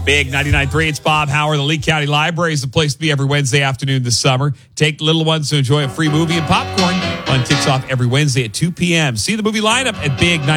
Big 99.3, it's Bob Howard. The Lee County Library is the place to be every Wednesday afternoon this summer. Take little ones to enjoy a free movie and popcorn. Fun kicks off every Wednesday at 2 p.m. See the movie lineup at Big